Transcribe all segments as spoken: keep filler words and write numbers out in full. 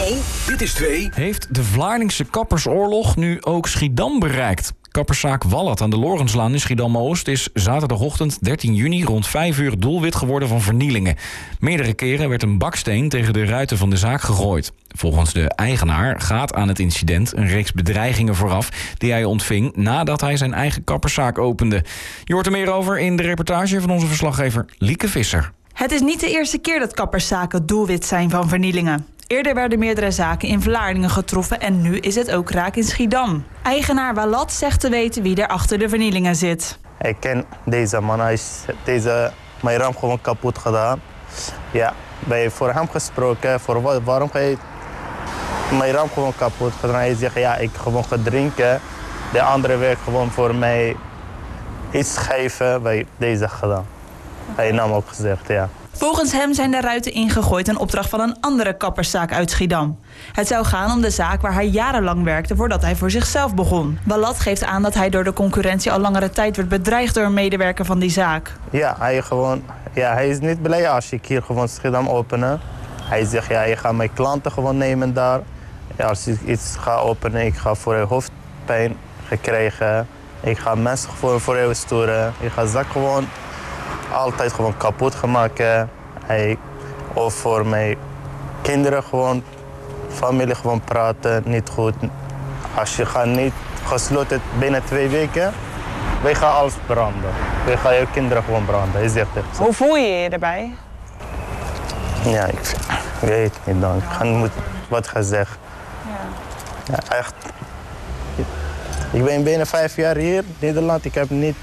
twee. Dit is twee. Heeft de Vlaardingse kappersoorlog nu ook Schiedam bereikt? Kapperszaak Wallat aan de Lorenslaan in Schiedam-Oost is zaterdagochtend dertien juni rond vijf uur doelwit geworden van vernielingen. Meerdere keren werd een baksteen tegen de ruiten van de zaak gegooid. Volgens de eigenaar gaat aan het incident een reeks bedreigingen vooraf die hij ontving nadat hij zijn eigen kapperszaak opende. Je hoort er meer over in de reportage van onze verslaggever Lieke Visser. Het is niet de eerste keer dat kapperszaken doelwit zijn van vernielingen. Eerder werden meerdere zaken in Vlaardingen getroffen en nu is het ook raak in Schiedam. Eigenaar Wallat zegt te weten wie er achter de vernielingen zit. Ik ken deze man, hij is deze, mijn raam gewoon kapot gedaan. Ja, bij voor hem gesproken, voor wat, waarom ga je mijn raam gewoon kapot gedaan? Hij zegt ja, ik gewoon ga drinken. De andere werd gewoon voor mij iets geven bij deze gedaan. Hij nam ook gezegd, ja. Volgens hem zijn de ruiten ingegooid een opdracht van een andere kapperszaak uit Schiedam. Het zou gaan om de zaak waar hij jarenlang werkte voordat hij voor zichzelf begon. Wallat geeft aan dat hij door de concurrentie al langere tijd werd bedreigd door een medewerker van die zaak. Ja, hij, gewoon, ja, hij is niet blij als ik hier gewoon Schiedam openen. Hij zegt ja, je gaat mijn klanten gewoon nemen daar. Ja, als ik iets ga openen, ik ga voor je hoofdpijn gekregen. Ik ga mensen voor, voor je storen. Ik ga zak gewoon altijd gewoon kapot gemaakt. Hij, of voor mijn kinderen gewoon, familie gewoon praten, niet goed. Als je gaat niet gesloten binnen twee weken, wij gaan alles branden. Wij gaan je kinderen gewoon branden. Hij zegt het. Hoe voel je je erbij? Ja, ik weet niet dan. Ik ga niet wat gaan zeggen. Ja. Ja, echt. Ik ben bijna vijf jaar hier in Nederland. Ik heb niet,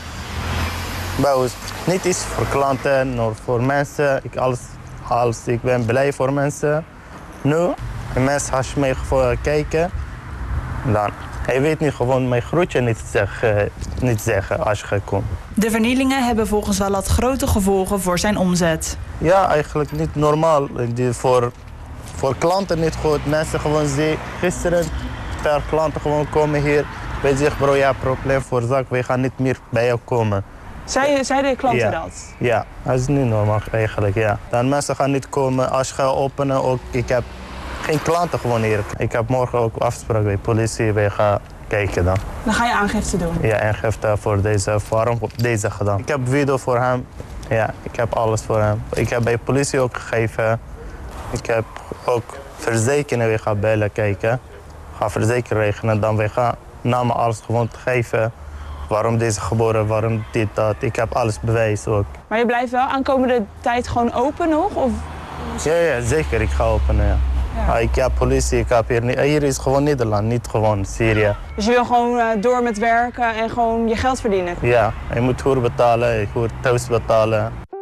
niet iets voor klanten, nog voor mensen. Ik, alles, alles, ik ben blij voor mensen. Nu, de mensen als je mij voor kijken, dan hij weet niet gewoon mijn groetje niet zeggen, niet zeggen als je gaat komen. De vernielingen hebben volgens Wallat grote gevolgen voor zijn omzet. Ja, eigenlijk niet normaal. Die voor, voor klanten niet goed. Mensen gewoon zien, gisteren per klanten gewoon komen hier. Wij zeggen bro, ja, probleem voor zak, wij gaan niet meer bij jou komen. Zei, zeiden de klanten ja. dat? Ja, dat is niet normaal eigenlijk, ja. Dan mensen gaan niet komen. Als je gaat openen, ook, ik heb geen klanten gewoon hier. Ik heb morgen ook afspraak bij de politie, wij gaan kijken dan. Dan ga je aangifte doen? Ja, aangifte voor deze, waarom deze gedaan. Ik heb video voor hem, ja, ik heb alles voor hem. Ik heb bij de politie ook gegeven. Ik heb ook verzekeringen, we gaan bellen, kijken. Ga verzekeren regelen, dan we gaan namen alles gewoon geven. Waarom deze geboren, waarom dit, dat. Ik heb alles bewijs ook. Maar je blijft wel aankomende tijd gewoon open nog? Of? Ja, ja, zeker. Ik ga openen, ja. Ja. Ik heb politie, ik heb hier niet. Hier is gewoon Nederland, niet gewoon Syrië. Dus je wil gewoon uh, door met werken en gewoon je geld verdienen? Ja, je moet huur betalen, je moet thuis betalen.